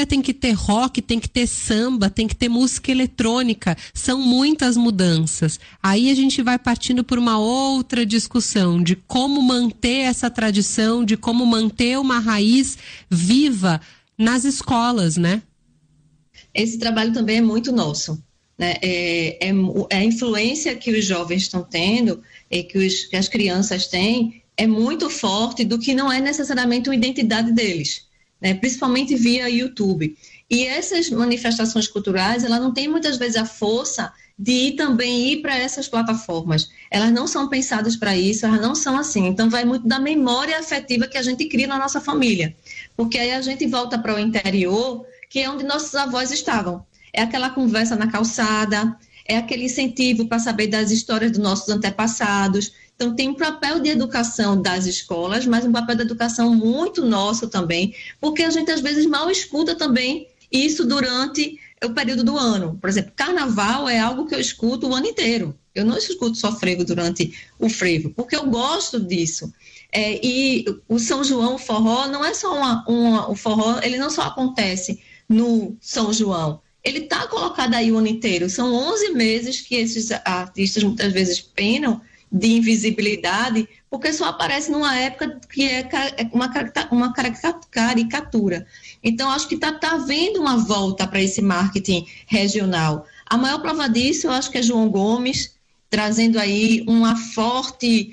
família tem que ter rock, tem que ter samba, tem que ter música eletrônica. São muitas mudanças. Aí a gente vai partindo por uma outra discussão de como manter essa tradição, de como manter uma raiz viva nas escolas, né? Esse trabalho também é muito nosso, né? A influência que os jovens estão tendo, que as crianças têm, é muito forte do que não é necessariamente uma identidade deles, né? Principalmente via YouTube. E essas manifestações culturais, ela não tem muitas vezes a força de também ir para essas plataformas. Elas não são pensadas para isso, elas não são assim. Então vai muito da memória afetiva que a gente cria na nossa família. Porque aí a gente volta para o interior, que é onde nossos avós estavam. É aquela conversa na calçada, é aquele incentivo para saber das histórias dos nossos antepassados. Então, tem um papel de educação das escolas, mas um papel de educação muito nosso também, porque a gente, às vezes, mal escuta também isso durante o período do ano. Por exemplo, carnaval é algo que eu escuto o ano inteiro. Eu não escuto só frevo durante o frevo, porque eu gosto disso. E o São João, o forró, não é só o forró, ele não só acontece no São João. Ele está colocado aí o ano inteiro. São 11 meses que esses artistas muitas vezes penam de invisibilidade, porque só aparece numa época que é uma caricatura. Então, acho que está havendo uma volta para esse marketing regional. A maior prova disso, eu acho que é João Gomes, trazendo aí uma forte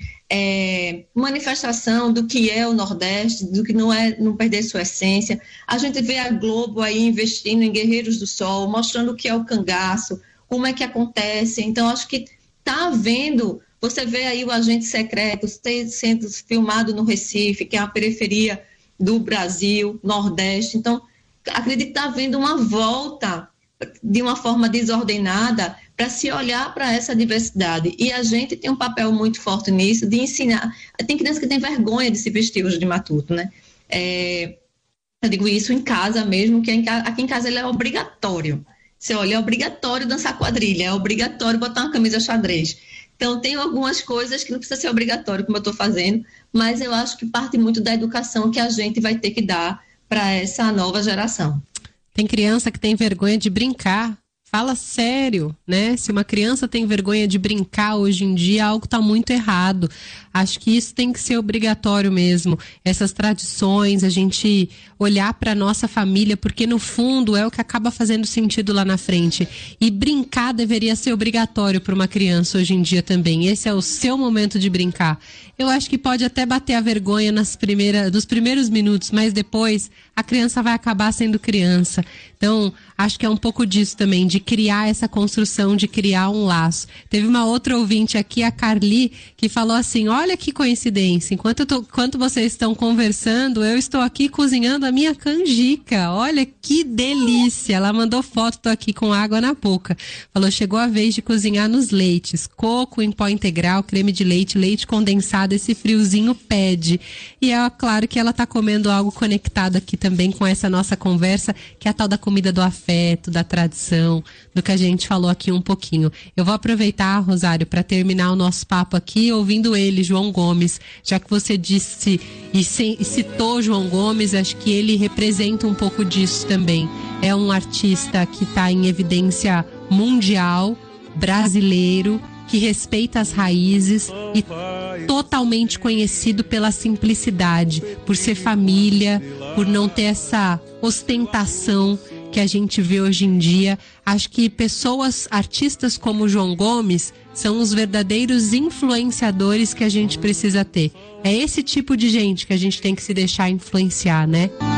manifestação do que é o Nordeste, do que não perder sua essência. A gente vê a Globo aí investindo em Guerreiros do Sol, mostrando o que é o cangaço, como é que acontece. Então, acho que está havendo. Você vê aí o Agente Secreto sendo filmado no Recife, que é a periferia do Brasil, Nordeste. Então, acredito que está havendo uma volta de uma forma desordenada para se olhar para essa diversidade. E a gente tem um papel muito forte nisso, de ensinar. Tem criança que tem vergonha de se vestir hoje de matuto, né? Eu digo isso em casa mesmo, que aqui em casa ele é obrigatório. Você olha, é obrigatório dançar quadrilha, é obrigatório botar uma camisa xadrez. Então, tem algumas coisas que não precisa ser obrigatório, como eu estou fazendo, mas eu acho que parte muito da educação que a gente vai ter que dar para essa nova geração. Tem criança que tem vergonha de brincar. Fala sério, né? Se uma criança tem vergonha de brincar hoje em dia, algo está muito errado. Acho que isso tem que ser obrigatório mesmo. Essas tradições, a gente olhar para nossa família, porque no fundo é o que acaba fazendo sentido lá na frente. E brincar deveria ser obrigatório para uma criança hoje em dia também. Esse é o seu momento de brincar. Eu acho que pode até bater a vergonha nos primeiros minutos, mas depois a criança vai acabar sendo criança. Então, acho que é um pouco disso também, de criar essa construção, de criar um laço. Teve uma outra ouvinte aqui, a Carly, que falou assim, olha que coincidência, enquanto vocês estão conversando, eu estou aqui cozinhando a minha canjica. Olha que delícia. Ela mandou foto, tô aqui com água na boca. Falou, chegou a vez de cozinhar nos leites. Coco em pó integral, creme de leite, leite condensado, esse friozinho pede. E é claro que ela tá comendo algo conectado aqui também com essa nossa conversa, que é a tal da comida do afeto, da tradição, do que a gente falou aqui um pouquinho. Eu vou aproveitar, Rosário, para terminar o nosso papo aqui ouvindo ele, João Gomes, já que você disse e citou João Gomes, acho que ele representa um pouco disso também. É um artista que está em evidência mundial, brasileiro, que respeita as raízes e totalmente conhecido pela simplicidade, por ser família, por não ter essa ostentação que a gente vê hoje em dia. Acho que artistas como João Gomes, são os verdadeiros influenciadores que a gente precisa ter. É esse tipo de gente que a gente tem que se deixar influenciar, né?